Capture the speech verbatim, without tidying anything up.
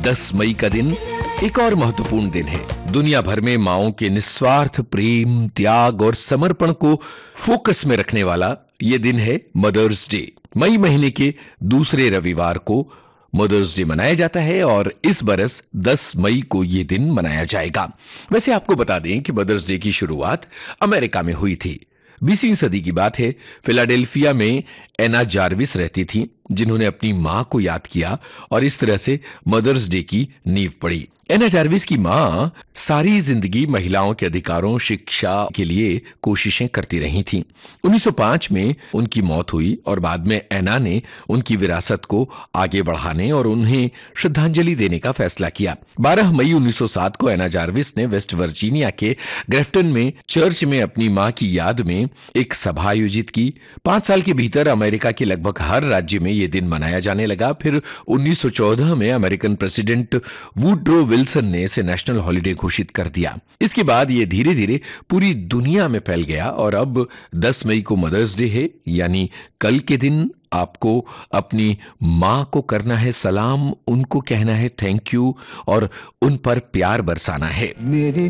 दस मई का दिन एक और महत्वपूर्ण दिन है। दुनिया भर में माओं के निस्वार्थ प्रेम, त्याग और समर्पण को फोकस में रखने वाला यह दिन है मदर्स डे। मई महीने के दूसरे रविवार को मदर्स डे मनाया जाता है और इस बरस दस मई को यह दिन मनाया जाएगा। वैसे आपको बता दें कि मदर्स डे की शुरुआत अमेरिका में हुई थी। बीसवीं सदी की बात है। फिलाडेल्फिया में एना जार्विस रहती थी, जिन्होंने अपनी मां को याद किया और इस तरह से मदर्स डे की नींव पड़ी। एना जार्विस की मां सारी जिंदगी महिलाओं के अधिकारों, शिक्षा के लिए कोशिशें करती रही थीं। उन्नीस सौ पाँच में उनकी मौत हुई और बाद में एना ने उनकी विरासत को आगे बढ़ाने और उन्हें श्रद्धांजलि देने का फैसला किया। बारह मई उन्नीस सौ सात को एना जार्विस ने वेस्ट वर्जीनिया के ग्रेफ्टन में चर्च में अपनी मां की याद में एक सभा आयोजित की। पांच साल के भीतर अमेरिका के लगभग हर राज्य में यह दिन मनाया जाने लगा। फिर उन्नीस सौ चौदह में अमेरिकन प्रेसिडेंट वुड्रो विल्सन ने इसे नेशनल हॉलिडे घोषित कर दिया। इसके बाद यह धीरे धीरे पूरी दुनिया में फैल गया और अब दस मई को मदर्स डे है, यानी कल के दिन आपको अपनी मां को करना है सलाम, उनको कहना है थैंक यू और उन पर प्यार बरसाना है।